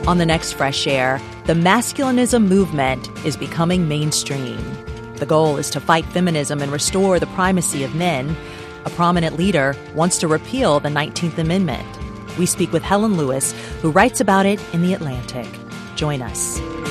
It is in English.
On the next Fresh Air, the masculinism movement is becoming mainstream. The goal is to fight feminism and restore the primacy of men. A prominent leader wants to repeal the 19th Amendment. We speak with Helen Lewis, who writes about it in The Atlantic. Join us.